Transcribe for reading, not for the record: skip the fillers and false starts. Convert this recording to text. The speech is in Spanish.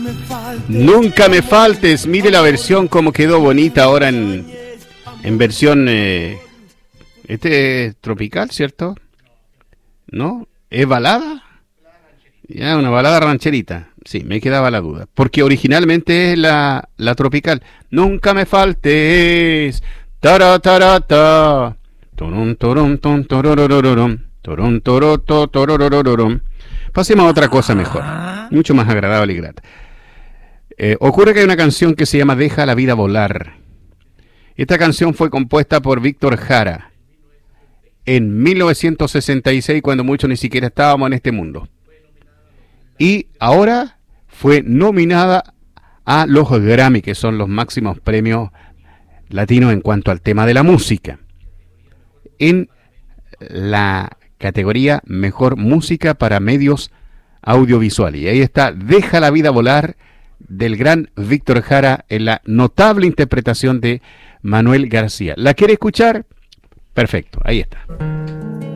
Nunca me faltes. Mire la versión como quedó bonita ahora en versión tropical, ¿cierto? ¿No? ¿Es balada? Ya, una balada rancherita. Sí, me quedaba la duda. Porque originalmente es la tropical. Nunca me faltes. Tara, tara, ta. Toron, toron, ton, tororororom. Toron, toroto, tororororom. Pasemos a otra cosa mejor. Mucho más agradable y grata. Ocurre que hay una canción que se llama Deja la vida volar. Esta canción fue compuesta por Víctor Jara en 1966, cuando muchos ni siquiera estábamos en este mundo. Y ahora fue nominada a los Grammy, que son los máximos premios latinos en cuanto al tema de la música, en la categoría Mejor Música para Medios Audiovisuales. Y ahí está Deja la vida volar, del gran Víctor Jara, en la notable interpretación de Manuel García. ¿La quiere escuchar? Perfecto, ahí está.